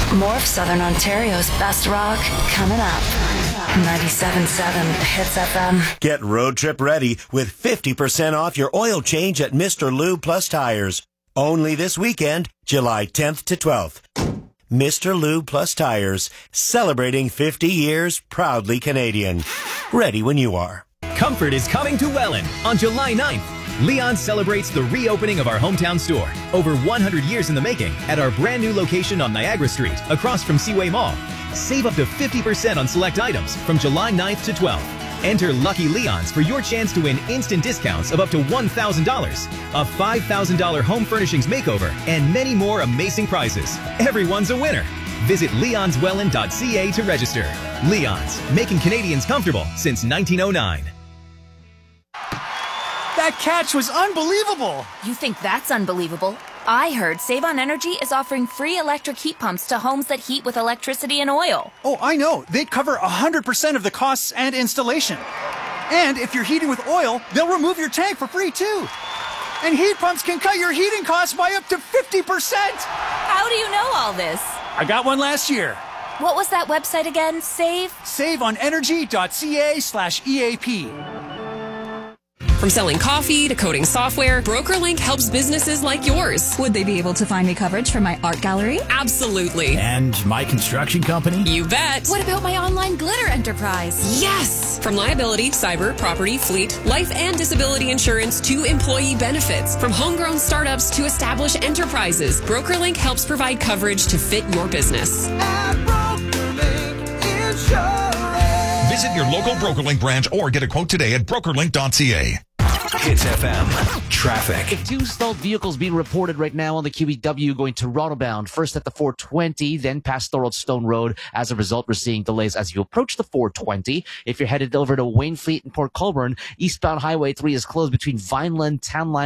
More of Southern Ontario's best rock coming up. 97.7 Hits FM. Get road trip ready with 50% off your oil change at Mr. Lube Plus Tires. Only this weekend, July 10th to 12th. Mr. Lube Plus Tires, celebrating 50 years, proudly Canadian. Ready when you are. Comfort is coming to Welland on July 9th. Leon celebrates the reopening of our hometown store, over 100 years in the making, at our brand new location on Niagara Street, across from Seaway Mall. Save up to 50% on select items from July 9th to 12th. Enter Lucky Leons for your chance to win instant discounts of up to $1,000, a $5,000 home furnishings makeover, and many more amazing prizes. Everyone's a winner. Visit leonswelland.ca to register. Leon's, making Canadians comfortable since 1909. That catch was unbelievable! You think that's unbelievable? I heard Save on Energy is offering free electric heat pumps to homes that heat with electricity and oil. Oh, I know. They cover 100% of the costs and installation. And if you're heating with oil, they'll remove your tank for free too. And heat pumps can cut your heating costs by up to 50%! How do you know all this? I got one last year. What was that website again? SaveOnEnergy.ca/EAP. From selling coffee to coding software, BrokerLink helps businesses like yours. Would they be able to find me coverage for my art gallery? Absolutely. And my construction company? You bet. What about my online glitter enterprise? Yes! From liability, cyber, property, fleet, life and disability insurance to employee benefits. From homegrown startups to established enterprises, BrokerLink helps provide coverage to fit your business. At BrokerLink Insurance. Visit your local BrokerLink branch or get a quote today at brokerlink.ca. Hits FM. Traffic. Two stalled vehicles being reported right now on the QEW going Toronto bound. First at the 420, then past Thorold Stone Road. As a result, we're seeing delays as you approach the 420. If you're headed over to Waynfleet and Port Colborne, eastbound Highway 3 is closed between Vineland, Town Line,